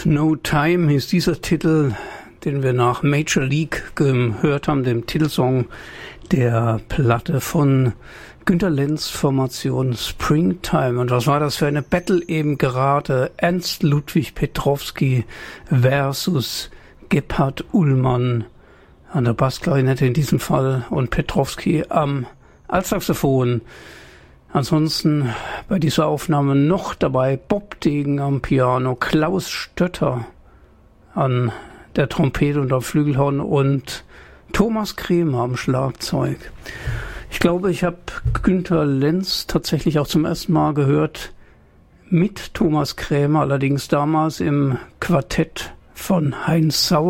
No Time hieß dieser Titel, den wir nach Major League gehört haben, dem Titelsong der Platte von Günter Lenz Formation Springtime. Und was war das für eine Battle eben gerade? Ernst Ludwig Petrowski versus Gebhard Ullmann an der Bassklarinette in diesem Fall und Petrowski am Altsaxophon. Ansonsten bei dieser Aufnahme noch dabei Bob Degen am Piano, Klaus Stötter an der Trompete und am Flügelhorn und Thomas Kremer am Schlagzeug. Ich glaube, ich habe Günter Lenz tatsächlich auch zum ersten Mal gehört mit Thomas Krämer, allerdings damals im Quartett von Heinz Sauer.